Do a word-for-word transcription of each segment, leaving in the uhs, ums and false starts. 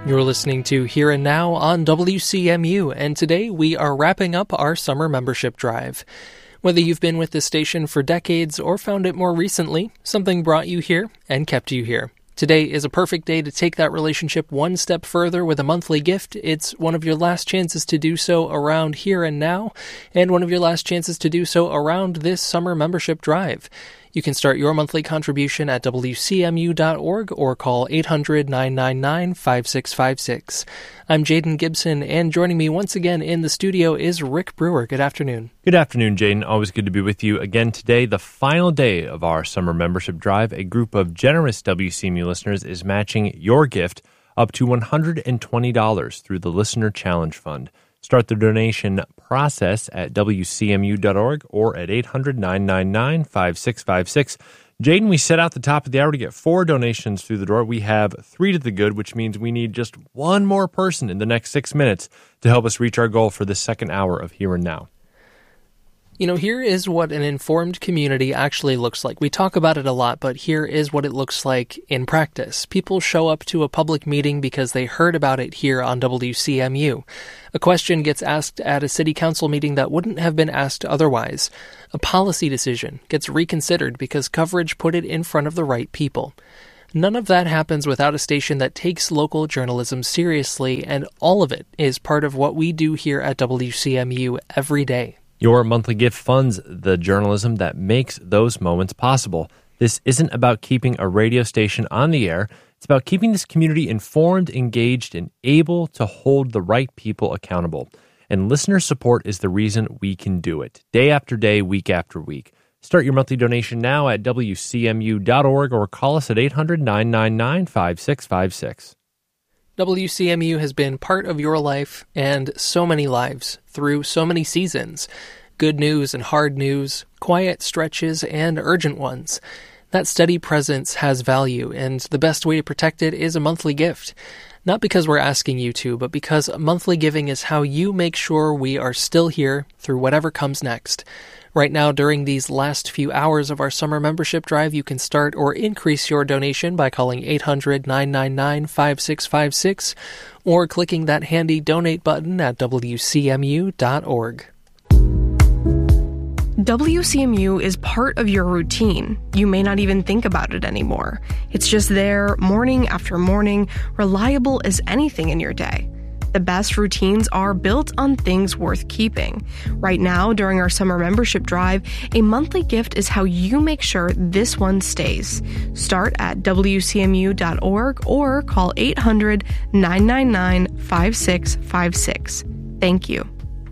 You're listening to Here and Now on W C M U, and today we are wrapping up our summer membership drive. Whether you've been with the station for decades or found it more recently, something brought you here and kept you here. Today is a perfect day to take that relationship one step further with a monthly gift. It's one of your last chances to do so around Here and Now, and one of your last chances to do so around this summer membership drive. You can start your monthly contribution at W C M U dot org or call eight hundred, nine nine nine, five six five six. I'm Jaden Gibson, and joining me once again in the studio is Rick Brewer. Good afternoon. Good afternoon, Jaden. Always good to be with you again today. The final day of our summer membership drive, a group of generous W C M U listeners is matching your gift up to one hundred twenty dollars through the Listener Challenge Fund. Start the donation process at W C M U dot org or at eight hundred, nine nine nine, five six five six. Jaden, we set out the top of the hour to get four donations through the door. We have three to the good, which means we need just one more person in the next six minutes to help us reach our goal for the second hour of Here and Now. You know, here is what an informed community actually looks like. We talk about it a lot, but here is what it looks like in practice. People show up to a public meeting because they heard about it here on W C M U. A question gets asked at a city council meeting that wouldn't have been asked otherwise. A policy decision gets reconsidered because coverage put it in front of the right people. None of that happens without a station that takes local journalism seriously, and all of it is part of what we do here at W C M U every day. Your monthly gift funds the journalism that makes those moments possible. This isn't about keeping a radio station on the air. It's about keeping this community informed, engaged, and able to hold the right people accountable. And listener support is the reason we can do it, day after day, week after week. Start your monthly donation now at W C M U dot org or call us at eight hundred, nine nine nine, five six five six. W C M U has been part of your life and so many lives through so many seasons. Good news and hard news, quiet stretches and urgent ones. That steady presence has value, and the best way to protect it is a monthly gift. Not because we're asking you to, but because monthly giving is how you make sure we are still here through whatever comes next. Right now, during these last few hours of our summer membership drive, you can start or increase your donation by calling eight hundred, nine nine nine, five six five six or clicking that handy donate button at W C M U dot org. W C M U is part of your routine. You may not even think about it anymore. It's just there, morning after morning, reliable as anything in your day. The best routines are built on things worth keeping. Right now, during our summer membership drive, a monthly gift is how you make sure this one stays. Start at W C M U dot org or call eight hundred, nine nine nine, five six five six. Thank you.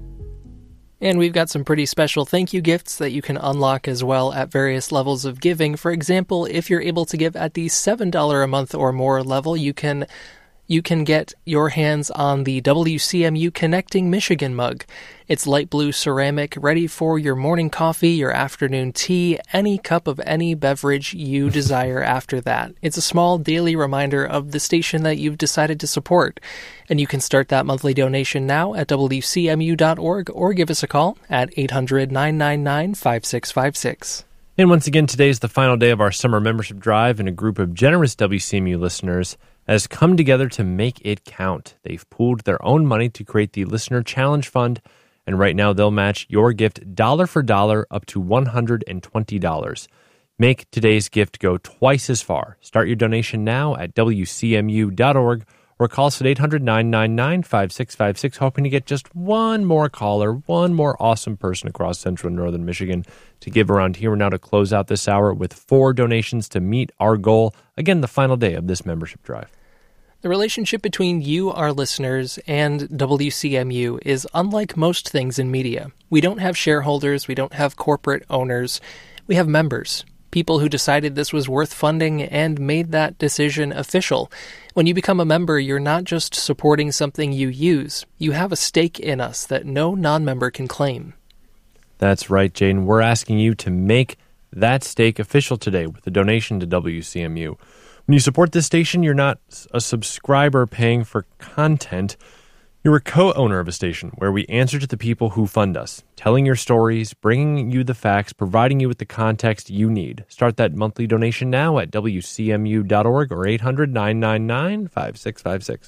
And we've got some pretty special thank you gifts that you can unlock as well at various levels of giving. For example, if you're able to give at the seven dollars a month or more level, you can you can get your hands on the W C M U Connecting Michigan mug. It's light blue ceramic, ready for your morning coffee, your afternoon tea, any cup of any beverage you desire after that. It's a small daily reminder of the station that you've decided to support. And you can start that monthly donation now at W C M U dot org or give us a call at eight hundred, nine nine nine, five six five six. And once again, today is the final day of our summer membership drive, and a group of generous W C M U listeners has come together to make it count. They've pooled their own money to create the Listener Challenge Fund, and right now they'll match your gift dollar for dollar up to one hundred twenty dollars. Make today's gift go twice as far. Start your donation now at W C M U dot org or call us at eight hundred, nine nine nine, five six five six, hoping to get just one more caller, one more awesome person across central and northern Michigan to give around Here and Now to close out this hour with four donations to meet our goal. Again, the final day of this membership drive. The relationship between you, our listeners, and W C M U is unlike most things in media. We don't have shareholders, we don't have corporate owners, we have members. People who decided this was worth funding and made that decision official. When you become a member, you're not just supporting something you use. You have a stake in us that no non-member can claim. That's right, Jaden. We're asking you to make that stake official today with a donation to W C M U. When you support this station, you're not a subscriber paying for content. You're a co-owner of a station where we answer to the people who fund us, telling your stories, bringing you the facts, providing you with the context you need. Start that monthly donation now at W C M U dot org or eight hundred, nine nine nine, five six five six.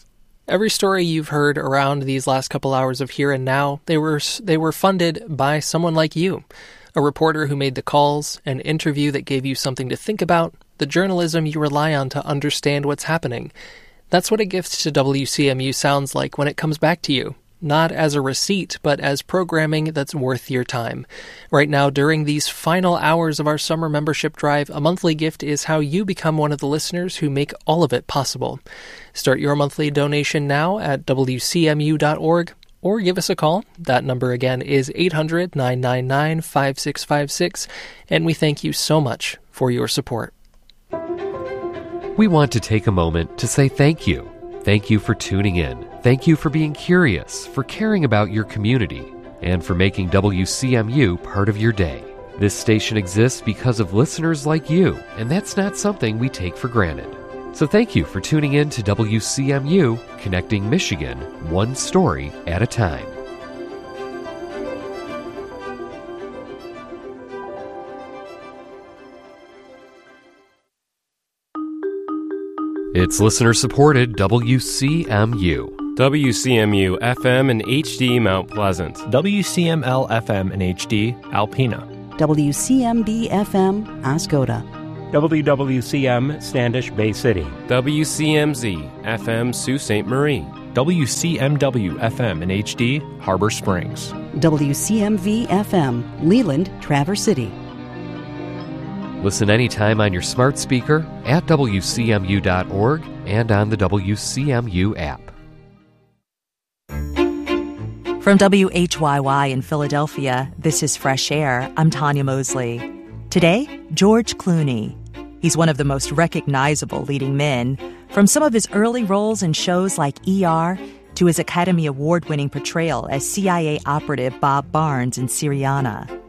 Every story you've heard around these last couple hours of Here and Now, they were they were funded by someone like you, a reporter who made the calls, an interview that gave you something to think about, the journalism you rely on to understand what's happening. That's what a gift to W C M U sounds like when it comes back to you. Not as a receipt, but as programming that's worth your time. Right now, during these final hours of our summer membership drive, a monthly gift is how you become one of the listeners who make all of it possible. Start your monthly donation now at W C M U dot org or give us a call. That number again is eight hundred, nine nine nine, five six five six, and we thank you so much for your support. We want to take a moment to say thank you. Thank you for tuning in. Thank you for being curious, for caring about your community, and for making W C M U part of your day. This station exists because of listeners like you, and that's not something we take for granted. So thank you for tuning in to W C M U, connecting Michigan one story at a time. It's listener-supported W C M U. W C M U F M and H D Mount Pleasant. W C M L F M and H D Alpena. W C M B F M Oscoda. W W C M Standish Bay City. W C M Z F M Sault Ste. Marie. W C M W F M and H D Harbor Springs. W C M V F M Leland Traverse City. Listen anytime on your smart speaker, at W C M U dot org, and on the W C M U app. From W H Y Y in Philadelphia, this is Fresh Air. I'm Tanya Mosley. Today, George Clooney. He's one of the most recognizable leading men, from some of his early roles in shows like E R to his Academy Award-winning portrayal as C I A operative Bob Barnes in Syriana.